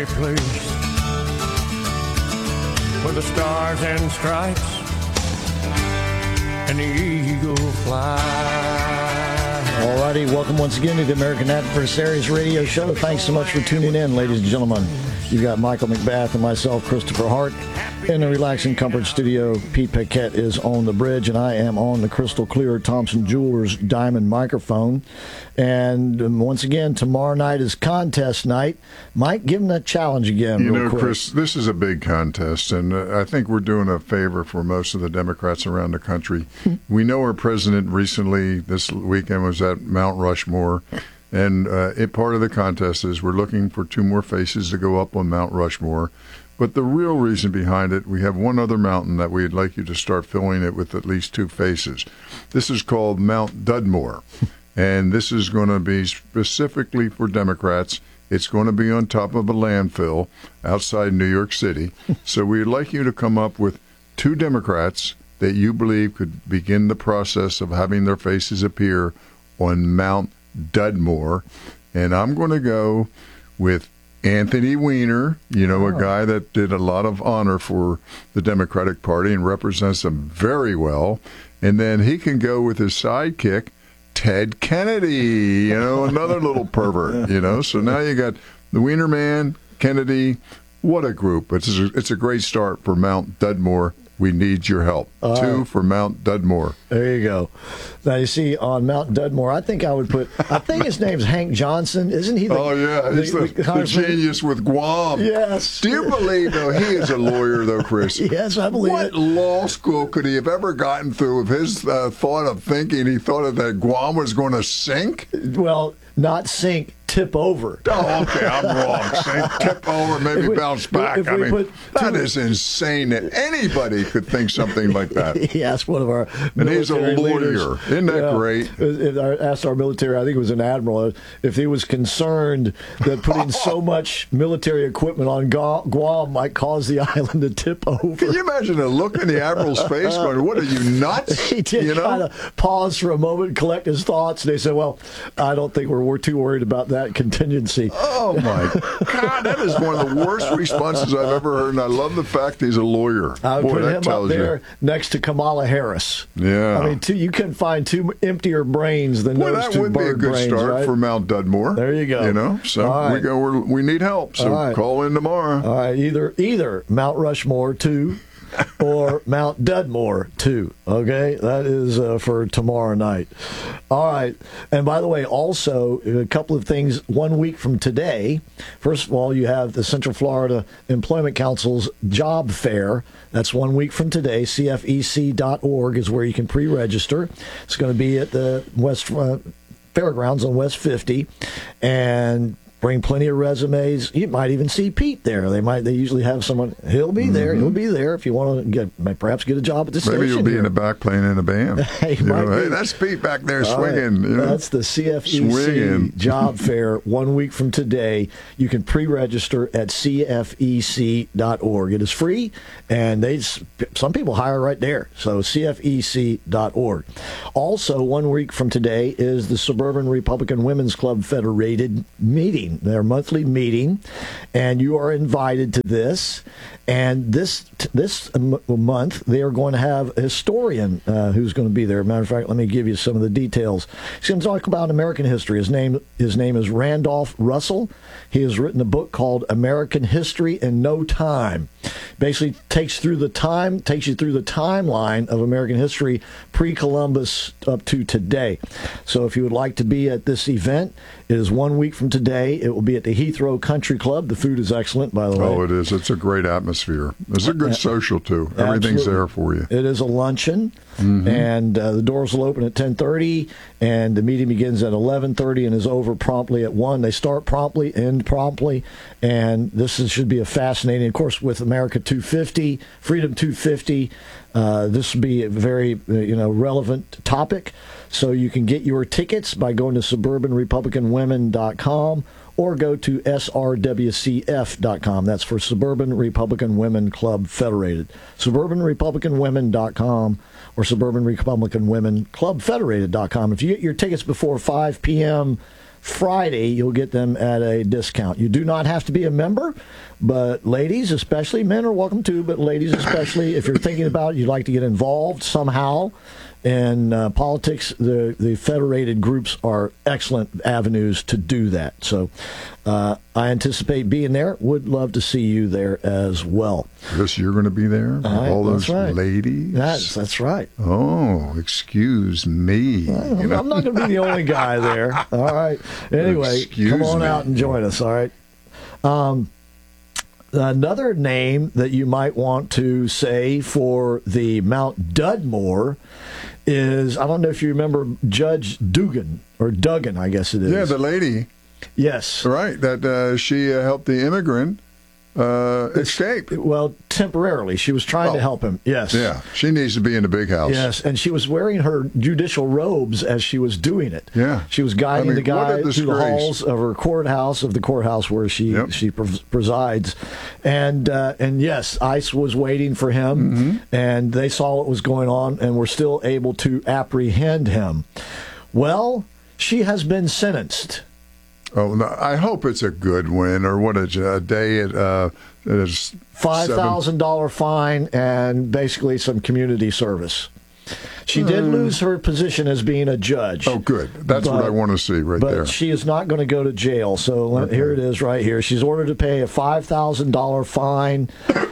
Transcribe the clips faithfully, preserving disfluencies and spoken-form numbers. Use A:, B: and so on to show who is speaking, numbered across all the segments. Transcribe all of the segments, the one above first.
A: very place where the stars and stripes and the eagle fly.
B: All righty, welcome once again to the American Adversaries Radio Show. Thanks so much for tuning in, ladies and gentlemen. You've got Michael McBath and myself, Christopher Hart. In the Relaxing Comfort Studio, Pete Paquette is on the bridge, and I am on the crystal clear Thompson Jewelers Diamond microphone. And um, once again, tomorrow night is contest night. Mike, give them that challenge again.
C: You
B: real
C: know,
B: quick.
C: Chris, this is a big contest, and uh, I think we're doing a favor for most of the Democrats around the country. We know our president recently, this weekend, was at Mount Rushmore. And uh, it, part of the contest is we're looking for two more faces to go up on Mount Rushmore. But the real reason behind it, we have one other mountain that we'd like you to start filling it with at least two faces. This is called Mount Dudmore. And this is going to be specifically for Democrats. It's going to be on top of a landfill outside New York City. So we'd like you to come up with two Democrats that you believe could begin the process of having their faces appear on Mount Dudmore. And I'm going to go with Anthony Weiner, you know, a guy that did a lot of honor for the Democratic Party and represents them very well. And then he can go with his sidekick, Ted Kennedy, you know, another little pervert, you know. So now you got the Weiner man, Kennedy. What a group. It's a, it's a great start for Mount Dudmore. We need your help. Uh, Two for Mount Dudmore.
B: There you go. Now, you see, on Mount Dudmore, I think I would put, I think his name's Hank Johnson. Isn't he the
C: Oh, yeah.
B: the,
C: He's the,
B: the,
C: the genius with Guam.
B: Yes.
C: Do you believe, though, he is a lawyer, though, Chris?
B: Yes, I believe
C: what
B: it.
C: What law school could he have ever gotten through if his uh, thought of thinking he thought that Guam was going to sink?
B: Well, not sink, tip over.
C: Oh, okay, I'm wrong. Sink, tip over, maybe
B: we,
C: bounce back. I mean,
B: put,
C: that is insane that anybody could think something like that.
B: He asked one of our
C: And he's a lawyer.
B: Leaders,
C: Isn't that
B: yeah,
C: great?
B: I asked our military, I think it was an admiral, if he was concerned that putting so much military equipment on Guam might cause the island to tip over.
C: Can you imagine the look in the admiral's face going, what are you, nuts?
B: He did
C: you know?
B: kind of pause for a moment and collect his thoughts. And they said, well, I don't think we're, we're too worried about that contingency.
C: Oh, my God. That is one of the worst responses I've ever heard. And I love the fact he's a lawyer.
B: I would
C: Boy,
B: put
C: that
B: him
C: tells
B: up there
C: you.
B: next to Kamala Harris.
C: Yeah.
B: I mean, two, you couldn't find two emptier brains than
C: Well,
B: those
C: that
B: two
C: would be a
B: bird
C: good
B: brains,
C: start
B: right?
C: for Mount Dudmore.
B: There you go.
C: You know, so
B: right.
C: we go. We're, we need help. So
B: right.
C: call in tomorrow.
B: All right, either either Mount Rushmore two or Mount Dudmore two. Okay, that is uh, for tomorrow night. All right, and by the way, also a couple of things. One week from today, first of all, you have the Central Florida Employment Council's job fair. That's one week from today. C F E C dot org is where you can pre-register. It's going to be at the West uh, Fairgrounds on West fifty, and bring plenty of resumes. You might even see Pete there. They might. They usually have someone. He'll be there. Mm-hmm. He'll be there if you want to get, perhaps get a job at the
C: Maybe
B: station.
C: you'll be
B: here.
C: in the back playing in a band.
B: Hey,
C: you know,
B: might
C: hey,
B: be.
C: that's Pete back there
B: All
C: swinging.
B: right.
C: You know?
B: That's the C F E C
C: Swinging.
B: job fair. One week from today, you can pre-register at C F E C dot org. It is free, and they some people hire right there. So C F E C dot org. Also, one week from today is the Suburban Republican Women's Club Federated meeting. Their monthly meeting, and you are invited to this. And this this month, they are going to have a historian uh, who's going to be there. Matter of fact, let me give you some of the details. He's going to talk about American history. His name his name is Randolph Russell. He has written a book called American History in No Time. Basically, takes through the time takes you through the timeline of American history pre-Columbus up to today. So, if you would like to be at this event, it is one week from today. It will be at the Heathrow Country Club. The food is excellent, by the way.
C: Oh, it is. It's a great atmosphere. It's a good social, too. Everything's
B: Absolutely.
C: there for you.
B: It is a luncheon, mm-hmm. and uh, the doors will open at ten thirty, and the meeting begins at eleven thirty and is over promptly at one. They start promptly, end promptly, and this is, should be a fascinating, of course, with America two fifty, Freedom two fifty, uh, this will be a very uh, you know relevant topic. So you can get your tickets by going to suburban republican women dot com or go to S R W C F dot com. That's for Suburban Republican Women Club Federated. suburban republican women dot com or Suburban Republican Women Club Federated dot com. If you get your tickets before five p.m. Friday, you'll get them at a discount. You do not have to be a member, but ladies especially, men are welcome too, but ladies especially, if you're thinking about it, you'd like to get involved somehow in uh, politics, the, the federated groups are excellent avenues to do that. So uh, I anticipate being there. Would love to see you there as well.
C: Chris, you're going to be there with
B: Right,
C: all those
B: that's right.
C: ladies?
B: That's, that's right.
C: Oh, excuse me.
B: I'm,
C: You know?
B: I'm not going to be the only guy there. All right. Anyway,
C: Excuse
B: come on
C: me.
B: out and join us. All right. Um, another name that you might want to say for the Mount Dudmore is, I don't know if you remember Judge Dugan, or Duggan, I guess it is.
C: Yeah, the lady,
B: yes.
C: right, that uh, she uh, helped the immigrant uh, escape.
B: Well, temporarily. She was trying
C: Oh.
B: to help him. Yes.
C: Yeah, she needs to be in the big house.
B: Yes, and she was wearing her judicial robes as she was doing it.
C: Yeah.
B: She was guiding
C: I mean,
B: the
C: what a
B: guy through the
C: disgrace.
B: halls of her courthouse, of the courthouse where she
C: Yep.
B: she pres- presides. And uh, and yes, ICE was waiting for him,
C: Mm-hmm.
B: and they saw what was going on and were still able to apprehend him. Well, she has been sentenced.
C: Oh, no, I hope it's a good win, or what a, a day at uh, it is
B: five thousand dollars fine and basically some community service. She did lose her position as being a judge.
C: Oh, good. That's what
B: But-
C: I want to see right
B: But
C: there.
B: she is not going to go to jail. So let- here it is right here. She's ordered to pay a five thousand dollars fine.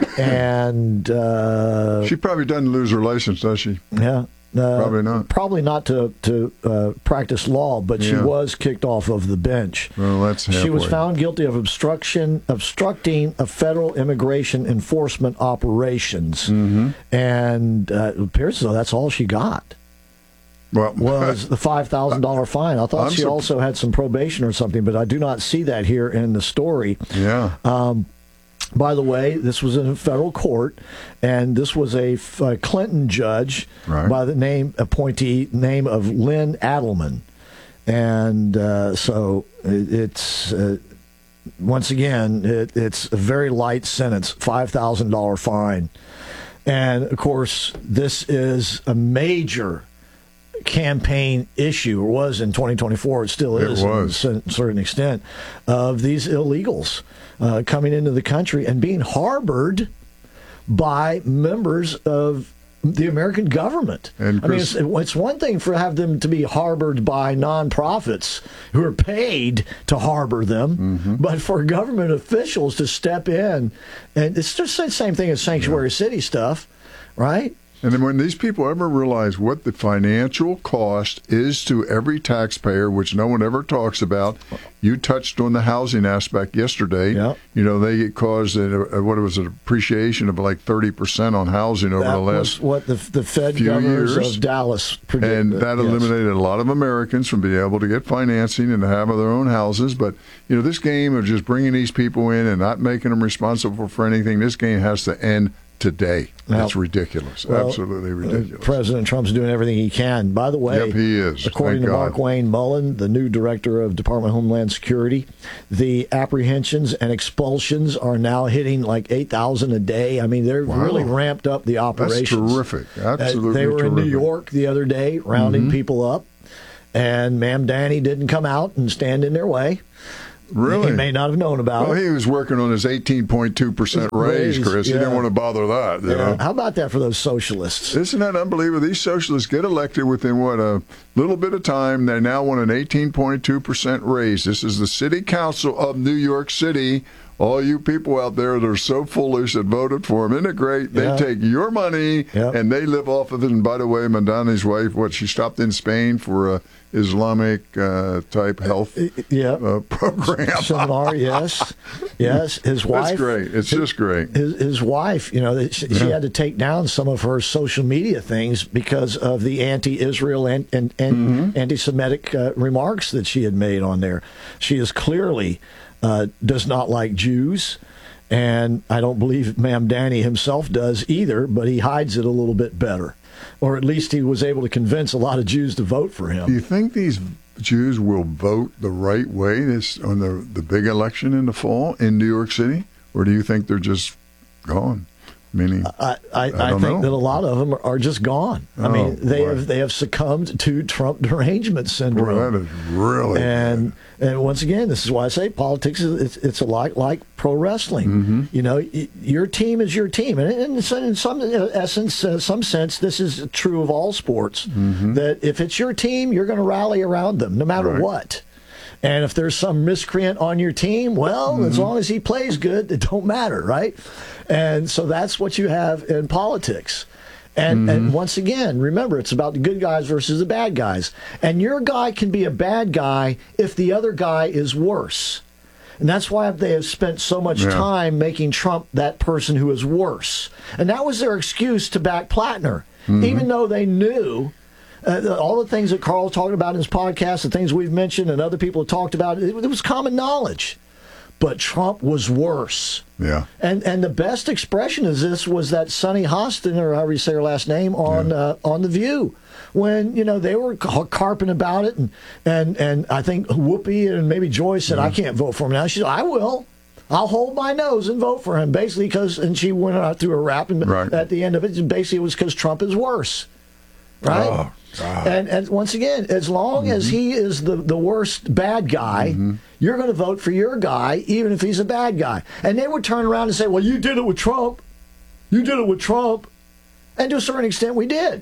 B: And, uh,
C: She probably doesn't lose her license, does she?
B: yeah. Uh,
C: Probably not.
B: Probably not to, to uh, practice law, but she
C: Yeah.
B: was kicked off of the bench.
C: Well, that's halfway.
B: She was found guilty of obstruction, obstructing a federal immigration enforcement operations.
C: Mm-hmm.
B: And uh, it appears as though that's all she got.
C: Well,
B: Was the five thousand dollars fine. I thought
C: I'm
B: she
C: sup-
B: also had some probation or something, but I do not see that here in the story.
C: yeah.
B: Um, by the way, this was in a federal court, and this was a, f- a Clinton judge
C: Right.
B: by the name appointee name of Lynn Adelman, and uh, so it, it's uh, once again it, it's a very light sentence, five thousand dollars fine, and of course this is a major campaign issue, or was in twenty twenty-four. It still
C: It
B: is
C: was.
B: to a certain extent, of these illegals uh, coming into the country and being harbored by members of the American government.
C: And
B: I mean,
C: Chris-
B: it's, it's one thing for have them to be harbored by nonprofits who are paid to harbor them,
C: Mm-hmm.
B: but for government officials to step in, and it's just the same thing as sanctuary city stuff, right?
C: And then when these people ever realize what the financial cost is to every taxpayer, which no one ever talks about, you touched on the housing aspect yesterday.
B: Yeah.
C: You know, they caused a, a, what was an appreciation of like thirty percent on housing over
B: That
C: the last
B: was what the the Fed
C: few
B: governors
C: years.
B: of Dallas predicted.
C: And that
B: Yes.
C: eliminated a lot of Americans from being able to get financing and to have their own houses. But, you know, this game of just bringing these people in and not making them responsible for anything, this game has to end today.
B: Now-
C: That's ridiculous.
B: Well,
C: Absolutely
B: uh,
C: ridiculous.
B: President Trump's doing everything he can. By the way,
C: Yep, he is.
B: according
C: Thank
B: to
C: God.
B: Mark Wayne Mullen, the new director of Department of Homeland Security, the apprehensions and expulsions are now hitting like eight thousand a day. I mean, they're
C: Wow.
B: really ramped up the
C: That's
B: operations.
C: terrific.
B: Uh,
C: Absolutely
B: they were in New
C: terrific. Mm-hmm.
B: York the other day rounding people up, and Ma'am Danny didn't come out and stand in their way.
C: Really?
B: He may not have known about
C: Well,
B: it.
C: he was working on his eighteen point two percent raise,
B: Raise,
C: Chris. He
B: yeah.
C: didn't want to bother that, you
B: Yeah.
C: know.
B: How about that for those socialists?
C: Isn't that unbelievable? These socialists get elected within, what, a little bit of time. They now want an eighteen point two percent raise. This is the city council of New York City. All you people out there that are so foolish that voted for him, isn't it great? They
B: Yeah.
C: take your money
B: Yep.
C: and they live off of it. And by the way, Madani's wife, what, she stopped in Spain for a Islamic uh, type health
B: Yeah.
C: uh, program.
B: Seminar, yes. Yes. His wife.
C: That's great. It's just great.
B: His, his wife, you know, she, she had to take down some of her social media things because of the anti-Israel and, and, and
C: Mm-hmm.
B: anti-Semitic uh, remarks that she had made on there. She is clearly uh, does not like Jews, and I don't believe Ma'am Danny himself does either, but he hides it a little bit better. Or at least he was able to convince a lot of Jews to vote for
C: Do
B: him.
C: you think these Jews will vote the right way this on the the big election in the fall in New York City, or do you think they're just gone? Meaning,
B: I, I, I,
C: I don't
B: think
C: know.
B: that a lot of them are, are just gone. I
C: Oh,
B: mean, they
C: boy.
B: have they have succumbed to Trump derangement syndrome.
C: Boy, that is really
B: and
C: bad.
B: and once again, this is why I say politics is it's, it's a lot like pro wrestling.
C: Mm-hmm.
B: You know, y- your team is your team, and in some, in some essence, uh, some sense, this is true of all sports.
C: Mm-hmm.
B: That if it's your team, you're going to rally around them, no matter
C: Right.
B: what. And if there's some miscreant on your team, well,
C: Mm-hmm.
B: as long as he plays good, it don't matter, right? And so that's what you have in politics. And,
C: Mm-hmm.
B: and once again, remember, it's about the good guys versus the bad guys. And your guy can be a bad guy if the other guy is worse. And that's why they have spent so much
C: Yeah.
B: time making Trump that person who is worse. And that was their excuse to back Plattner,
C: Mm-hmm.
B: even though they knew uh, all the things that Carl talked about in his podcast, the things we've mentioned and other people have talked about, it, it was common knowledge. But Trump was worse.
C: Yeah.
B: And and the best expression of this was that Sonny Hostin, or however you say her last name, on
C: Yeah.
B: uh, on The View, when you know they were ca- carping about it, and and and I think Whoopi and maybe Joyce said, "I can't vote for him now." She said, "I will. I'll hold my nose and vote for him." Basically, because and she went out through a rap, and
C: Right.
B: at the end of it, basically it was because Trump is worse, right?
C: Oh, God.
B: And and once again, as long as he is the, the worst bad guy, you're going to vote for your guy, even if he's a bad guy. And they would turn around and say, well, you did it with Trump. You did it with Trump. And to a certain extent, we did.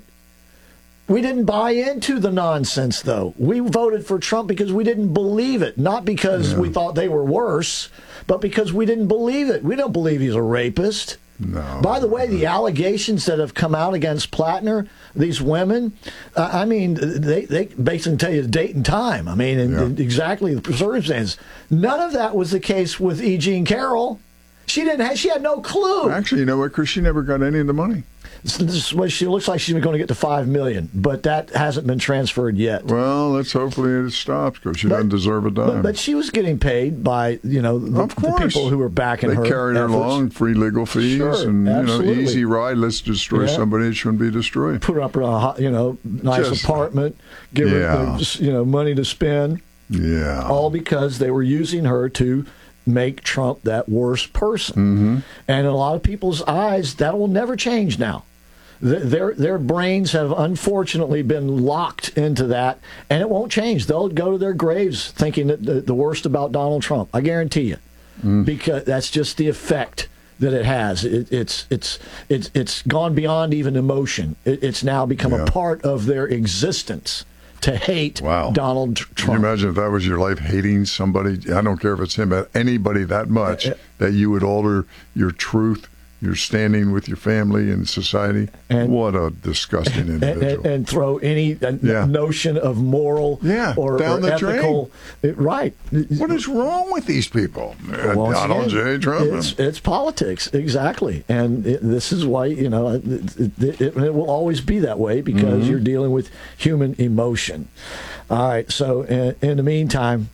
B: We didn't buy into the nonsense, though. We voted for Trump because we didn't believe it, not because we thought they were worse, but because we didn't believe it. We don't believe he's a rapist.
C: No.
B: By the way, the allegations that have come out against Plattner, these women, uh, I mean, they, they basically tell you the date and time. I mean, and,
C: Yeah.
B: and exactly the circumstances. None of that was the case with E. Jean Carroll. She didn't have, she had no clue.
C: Actually, you know what, Chris? She never got any of the money.
B: This is what she looks like she's going to get to five million, but that hasn't been transferred yet.
C: Well, let's hopefully it stops because she
B: But-
C: doesn't deserve a dime.
B: But, but she was getting paid by, you know, the,
C: of
B: the
C: course.
B: people who were backing
C: they
B: her.
C: carried her
B: efforts.
C: along, free legal fees,
B: Sure,
C: and you know,
B: absolutely.
C: easy ride. Let's destroy
B: Yeah.
C: somebody that shouldn't be destroyed.
B: Put her up in a hot, you know, nice
C: Just-
B: apartment, give
C: Yeah.
B: her the, you know, money to spend,
C: Yeah.
B: all because they were using her to make Trump that worst person.
C: Mm-hmm.
B: And in a lot of people's eyes, that will never change now. Th- Their their brains have unfortunately been locked into that, and it won't change. They'll go to their graves thinking that the, the worst about Donald Trump. I guarantee you,
C: Mm.
B: because that's just the effect that it has. It, it's it's it's it's gone beyond even emotion. It, it's now become
C: Yeah.
B: a part of their existence to hate
C: Wow.
B: Donald Tr-
C: Can you
B: Trump.
C: imagine if that was your life, hating somebody? I don't care if it's him, but anybody that much, that you would alter your truth, your standing with your family and society.
B: And-
C: what a disgusting
B: and,
C: individual.
B: and, and throw any uh,
C: Yeah.
B: notion of moral
C: Yeah,
B: or,
C: down
B: or
C: the drain.
B: ethical. It, right.
C: what is wrong with these people? Uh,
B: Once
C: Donald
B: again,
C: J. Trump.
B: It's, it's politics, exactly, and it, this is why you know it, it, it, it will always be that way because
C: Mm-hmm.
B: you're dealing with human emotion. All right, so in, in the meantime,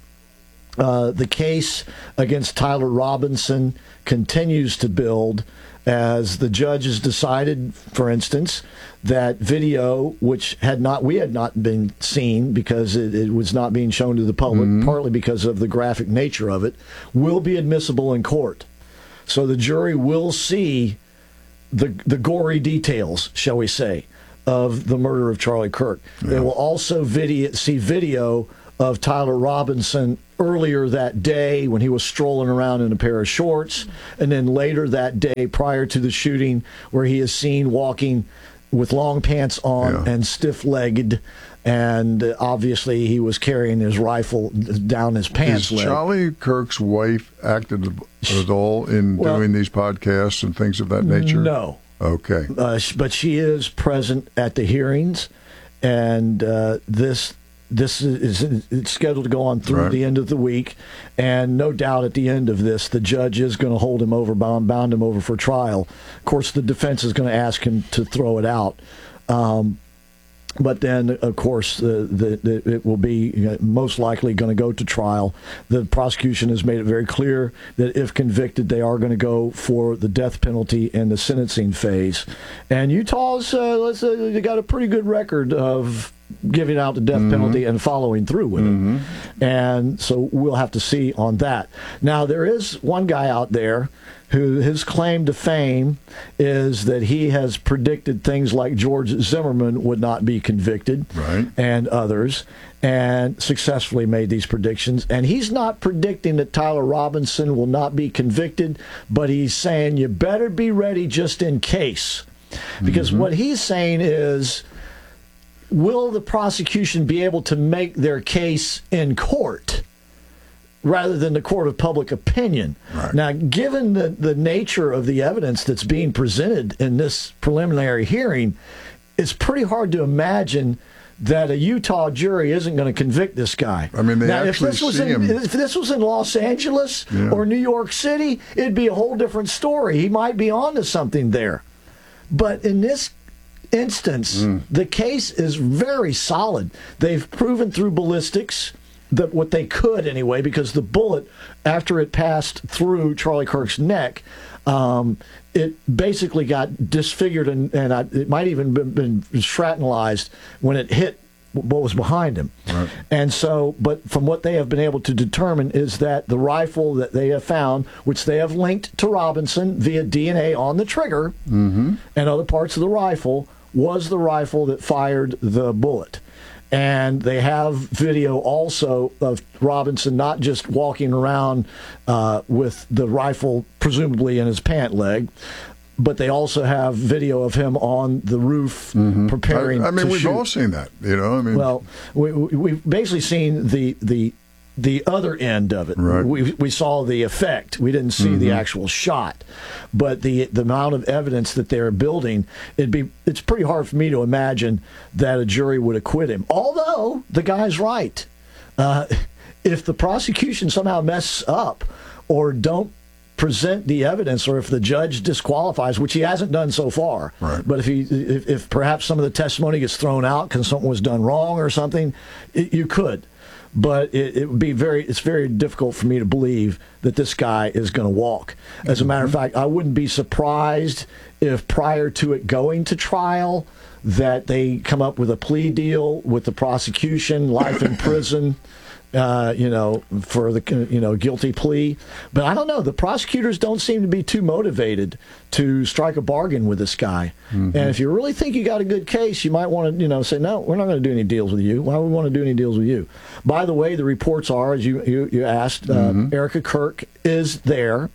B: uh, the case against Tyler Robinson continues to build as the judge has decided, for instance, that video, which had not we had not been seen because it, it was not being shown to the public, partly because of the graphic nature of it, will be admissible in court. So the jury will see the the gory details, shall we say, of the murder of Charlie Kirk. They will also video see video of Tyler Robinson earlier that day when he was strolling around in a pair of shorts, and then later that day prior to the shooting where he is seen walking with long pants on
C: Yeah.
B: and stiff-legged, and uh, obviously he was carrying his rifle down his pants
C: Is
B: leg.
C: Charlie Kirk's wife acted at all in
B: Well-
C: doing these podcasts and things of that nature?
B: No.
C: Okay.
B: Uh, sh- but she is present at the hearings, and uh, this this is, is it's scheduled to go on through
C: Right.
B: the end of the week, and no doubt at the end of this, the judge is going to hold him over, bound, bound him over for trial. Of course, the defense is going to ask him to throw it out. Um, But then, of course, the, the, the, it will be uh, most likely going to go to trial. The prosecution has made it very clear that if convicted, they are going to go for the death penalty and the sentencing phase. And Utah's uh, let's, uh, they got a pretty good record of giving out the death
C: Mm-hmm.
B: penalty and following through with
C: Mm-hmm.
B: it. And so we'll have to see on that. Now, there is one guy out there who his claim to fame is that he has predicted things like George Zimmerman would not be convicted,
C: Right.
B: and others, and successfully made these predictions. And he's not predicting that Tyler Robinson will not be convicted, but he's saying you better be ready just in case. Because
C: Mm-hmm.
B: what he's saying is, will the prosecution be able to make their case in court rather than the court of public opinion?
C: Right.
B: Now, given the, the nature of the evidence that's being presented in this preliminary hearing, it's pretty hard to imagine that a Utah jury isn't going to convict this guy.
C: I mean, they
B: now,
C: actually
B: if this was
C: see
B: in,
C: him.
B: If this was in Los Angeles
C: Yeah.
B: or New York City, it'd be a whole different story. He might be onto something there. But in this instance,
C: Mm.
B: the case is very solid. They've proven through ballistics that what they could anyway, because the bullet, after it passed through Charlie Kirk's neck, um, it basically got disfigured, and, and I, it might even been, been shrapnelized when it hit what was behind him.
C: Right.
B: And so, but from what they have been able to determine is that the rifle that they have found, which they have linked to Robinson via D N A on the trigger
C: Mm-hmm.
B: and other parts of the rifle, was the rifle that fired the bullet. And they have video also of Robinson not just walking around uh, with the rifle presumably in his pant leg, but they also have video of him on the roof preparing
C: I, I mean,
B: to
C: we've
B: shoot.
C: all seen that, you know. I mean,
B: Well, we, we, we've basically seen the the the other end of it.
C: Right.
B: We we saw the effect. We didn't see the actual shot, but the the amount of evidence that they're building, it'd be it's pretty hard for me to imagine that a jury would acquit him. Although the guy's right, uh, if the prosecution somehow messes up or don't present the evidence, or if the judge disqualifies, which he hasn't done so far,
C: Right.
B: but if he if, if perhaps some of the testimony gets thrown out because something was done wrong or something, it, you could. But it, it would be very it's very difficult for me to believe that this guy is going to walk. As a matter of fact, I wouldn't be surprised if prior to it going to trial that they come up with a plea deal with the prosecution, life in prison, uh, you know, for the you know guilty plea. But I don't know. The prosecutors don't seem to be too motivated to strike a bargain with this guy.
C: Mm-hmm.
B: And if you really think you got a good case, you might want to you know say, no, we're not going to do any deals with you. Why would we want to do any deals with you? By the way, the reports are, as you you, you asked, uh,
C: Mm-hmm.
B: Erica Kirk is there,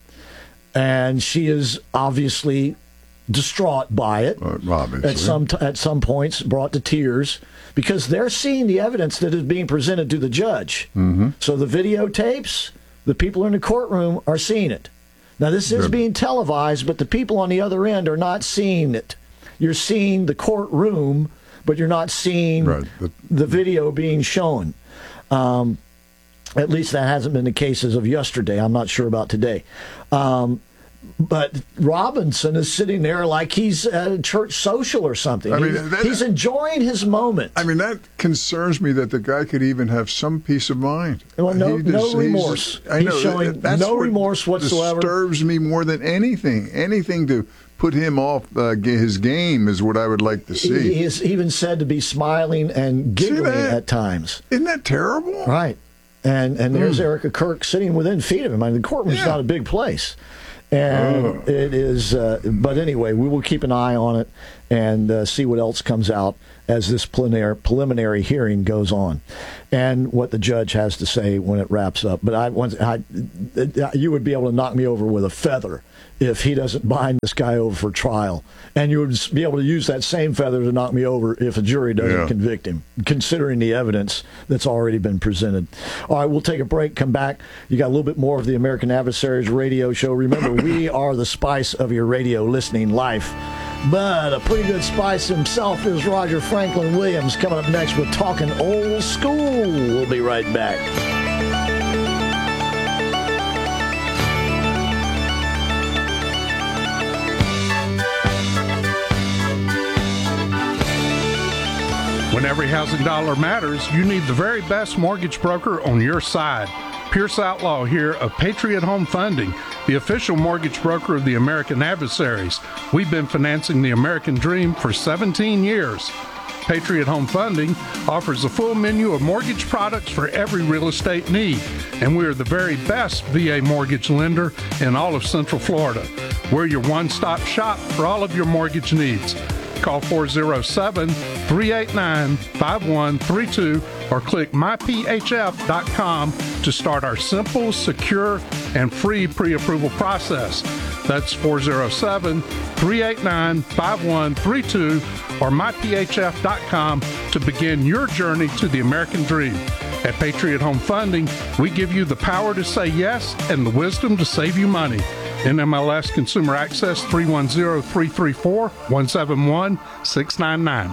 B: and she is obviously distraught by it.
C: Uh, obviously.
B: At some t- at some points, brought to tears because they're seeing the evidence that is being presented to the judge. Mm-hmm. So the videotapes, the people in the courtroom are seeing it. Now this is
C: Good.
B: being televised, but the people on the other end are not seeing it. You're seeing the courtroom, but you're not seeing
C: Right. The-
B: the video being shown. Um, at least that hasn't been the case as of yesterday. I'm not sure about today. Um, but Robinson is sitting there like he's at a church social or something.
C: I mean,
B: he's,
C: that-
B: he's enjoying his moment.
C: I mean, that concerns me that the guy could even have some peace of mind.
B: Well, no-
C: He
B: no
C: he's-
B: remorse.
C: I
B: He's
C: know,
B: showing
C: that- that's
B: no
C: what
B: remorse whatsoever.
C: Disturbs me more than anything. Anything to put him off uh, g- his game is what I would like to
B: he,
C: see.
B: he is even said to be smiling and giggling
C: that?
B: at times.
C: Isn't that terrible?
B: Right. And and there's Erica Kirk sitting within feet of him. I mean, the courtroom's
C: Yeah.
B: not a big place. And
C: Oh.
B: it is, uh, but anyway, we will keep an eye on it and uh, see what else comes out as this preliminary, preliminary hearing goes on, and what the judge has to say when it wraps up. But I, once I, you would be able to knock me over with a feather if he doesn't bind this guy over for trial, and you would be able to use that same feather to knock me over if a jury doesn't
C: Yeah.
B: convict him, considering the evidence that's already been presented. All right, we'll take a break, come back. You got a little bit more of the American Adversaries radio show. Remember, we are the spice of your radio listening life. But a pretty good spice himself is Roger Franklin Williams. Coming up next, we're talking old school. We'll be right back.
D: When every housing dollar matters, you need the very best mortgage broker on your side. Pierce Outlaw here of Patriot Home Funding, the official mortgage broker of the American Adversaries. We've been financing the American dream for seventeen years. Patriot Home Funding offers a full menu of mortgage products for every real estate need, and we are the very best V A mortgage lender in all of Central Florida. We're your one-stop shop for all of your mortgage needs. Call four oh seven, three eight nine, five one three two or click my p h f dot com to start our simple, secure, and free pre-approval process. That's four oh seven, three eight nine, five one three two or my p h f dot com to begin your journey to the American dream. At Patriot Home Funding, we give you the power to say yes and the wisdom to save you money. N M L S Consumer Access three one zero, three three four, one seven one, six nine nine.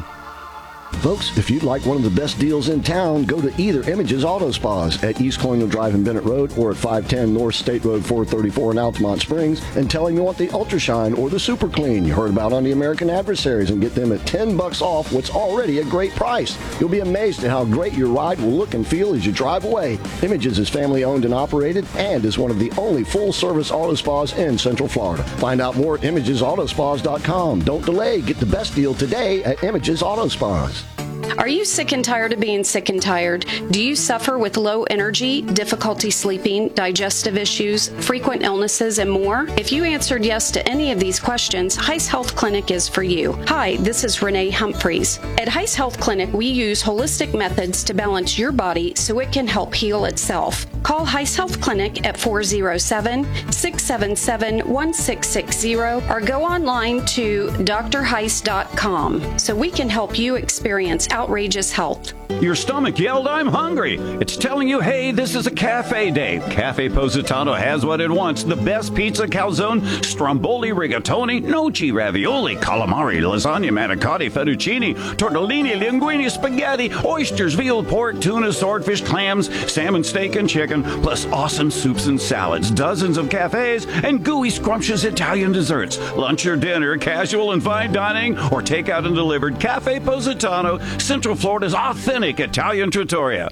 B: Folks, if you'd like one of the best deals in town, go to either Images Auto Spas at East Colonial Drive in Bennett Road or at five ten North State Road four thirty-four in Altamont Springs and tell them you want the Ultra Shine or the Super Clean you heard about on the American Adversaries and get them at ten bucks off what's already a great price. You'll be amazed at how great your ride will look and feel as you drive away. Images is family owned and operated and is one of the only full-service auto spas in Central Florida. Find out more at images auto spas dot com. Don't delay. Get the best deal today at Images Auto Spas.
E: Are you sick and tired of being sick and tired? Do you suffer with low energy, difficulty sleeping, digestive issues, frequent illnesses, and more? If you answered yes to any of these questions, Heiss Health Clinic is for you. Hi, this is Renee Humphreys. At Heiss Health Clinic, we use holistic methods to balance your body so it can help heal itself. Call Heiss Health Clinic at four oh seven, six seven seven, one six six zero or go online to d r heiss dot com so we can help you experience outrageous health.
F: Your stomach yelled, "I'm hungry." It's telling you, hey, this is a cafe day. Cafe Positano has what it wants. The best pizza, calzone, stromboli, rigatoni, gnocchi, ravioli, calamari, lasagna, manicotti, fettuccine, tortellini, linguine, spaghetti, oysters, veal, pork, tuna, swordfish, clams, salmon, steak, and chicken, plus awesome soups and salads, dozens of cafes, and gooey, scrumptious Italian desserts. Lunch or dinner, casual and fine dining, or takeout and delivered. Cafe Positano, Central Florida's authentic Italian trattoria.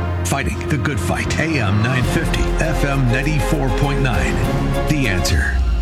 G: Fighting the good fight. A M nine fifty, F M ninety-four point nine. The Answer.